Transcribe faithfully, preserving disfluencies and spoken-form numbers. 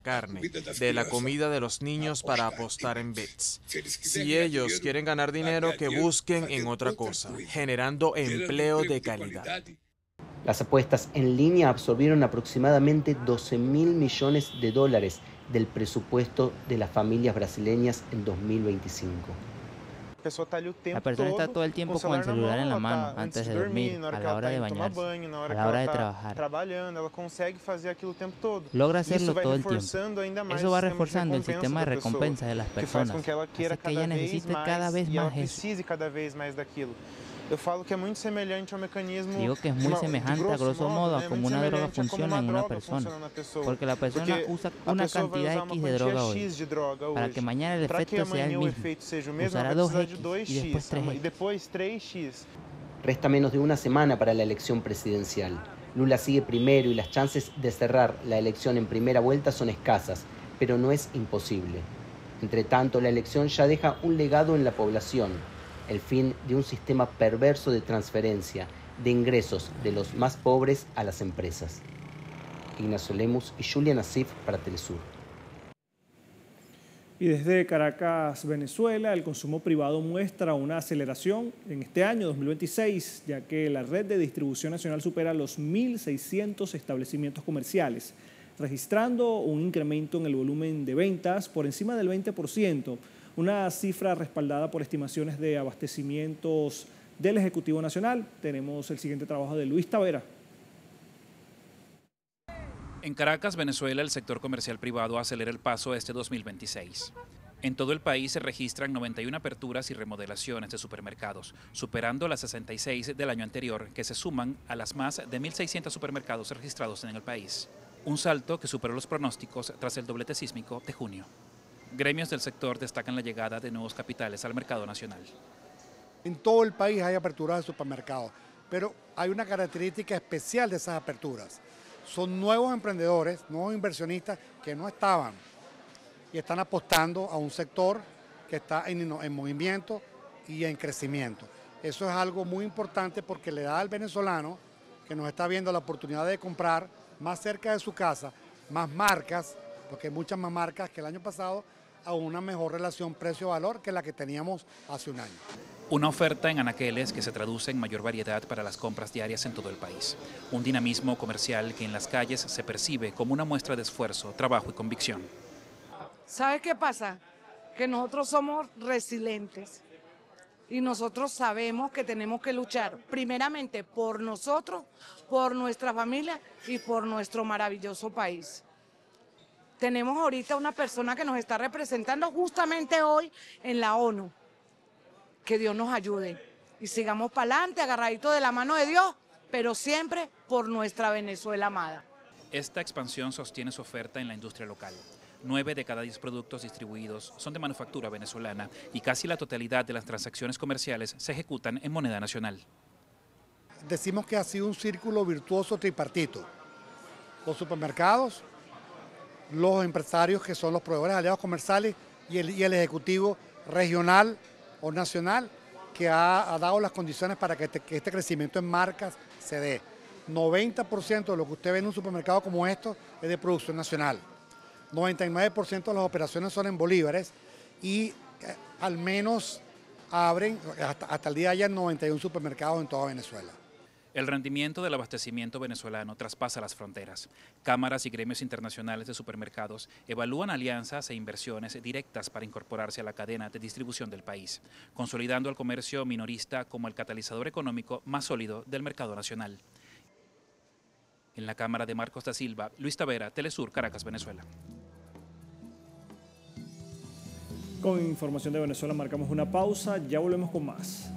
carne, de la comida de los niños para apostar en bets. Si ellos quieren ganar dinero, que busquen en otra cosa, generando empleo de calidad. Las apuestas en línea absorbieron aproximadamente doce mil millones de dólares del presupuesto de las familias brasileñas en dos mil veinticinco. La persona está todo el tiempo con el celular en la mano, antes de dormir, a la hora de bañarse, a la hora de trabajar. Logra hacerlo todo el tiempo. Eso va reforzando el sistema de recompensa de las personas, hace que ella necesite cada vez más eso. Digo que es muy semejante, a grosso modo, a como una droga funciona en una persona, porque la persona usa una cantidad X de droga hoy, para que mañana el efecto sea el mismo. Usará dos X y después tres X. Resta menos de una semana para la elección presidencial. Lula sigue primero y las chances de cerrar la elección en primera vuelta son escasas, pero no es imposible. Entre tanto, la elección ya deja un legado en la población: el fin de un sistema perverso de transferencia de ingresos de los más pobres a las empresas. Ignacio Lemus y Julian Asif para Telesur. Y desde Caracas, Venezuela, el consumo privado muestra una aceleración en este año dos mil veintiséis, ya que la red de distribución nacional supera los mil seiscientos establecimientos comerciales, registrando un incremento en el volumen de ventas por encima del veinte por ciento, una cifra respaldada por estimaciones de abastecimientos del Ejecutivo Nacional. Tenemos el siguiente trabajo de Luis Tavera. En Caracas, Venezuela, el sector comercial privado acelera el paso este dos mil veintiséis. En todo el país se registran noventa y una aperturas y remodelaciones de supermercados, superando las sesenta y seis del año anterior, que se suman a las más de mil seiscientos supermercados registrados en el país. Un salto que superó los pronósticos tras el doblete sísmico de junio. Gremios del sector destacan la llegada de nuevos capitales al mercado nacional. En todo el país hay aperturas de supermercados, pero hay una característica especial de esas aperturas. Son nuevos emprendedores, nuevos inversionistas que no estaban y están apostando a un sector que está en, en movimiento y en crecimiento. Eso es algo muy importante porque le da al venezolano que nos está viendo la oportunidad de comprar más cerca de su casa, más marcas, porque hay muchas más marcas que el año pasado, a una mejor relación precio-valor que la que teníamos hace un año. Una oferta en anaqueles que se traduce en mayor variedad para las compras diarias en todo el país. Un dinamismo comercial que en las calles se percibe como una muestra de esfuerzo, trabajo y convicción. ¿Sabe qué pasa? Que nosotros somos resilientes y nosotros sabemos que tenemos que luchar primeramente por nosotros, por nuestra familia y por nuestro maravilloso país. Tenemos ahorita una persona que nos está representando justamente hoy en la ONU. Que Dios nos ayude y sigamos para adelante, agarraditos de la mano de Dios, pero siempre por nuestra Venezuela amada. Esta expansión sostiene su oferta en la industria local. Nueve de cada diez productos distribuidos son de manufactura venezolana y casi la totalidad de las transacciones comerciales se ejecutan en moneda nacional. Decimos que ha sido un círculo virtuoso tripartito. Los supermercados, los empresarios que son los proveedores aliados comerciales y el, y el ejecutivo regional o nacional que ha, ha dado las condiciones para que este, que este crecimiento en marcas se dé. noventa por ciento de lo que usted ve en un supermercado como esto es de producción nacional. noventa y nueve por ciento de las operaciones son en bolívares y eh, al menos abren, hasta, hasta el día de ayer, noventa y uno supermercados en toda Venezuela. El rendimiento del abastecimiento venezolano traspasa las fronteras. Cámaras y gremios internacionales de supermercados evalúan alianzas e inversiones directas para incorporarse a la cadena de distribución del país, consolidando al comercio minorista como el catalizador económico más sólido del mercado nacional. En la Cámara de Marcos da Silva, Luis Tavera, Telesur, Caracas, Venezuela. Con información de Venezuela marcamos una pausa, ya volvemos con más.